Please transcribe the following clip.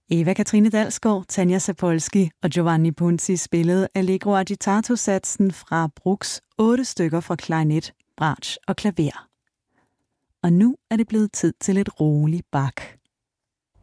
Eva Katrine Dalsgaard, Tanja Sapolsky og Giovanni Punzi spillede Allegro agitato-satsen fra Bruchs 8 stykker for klarinet, bratsch og klaver. Og nu er det blevet tid til et roligt Bach.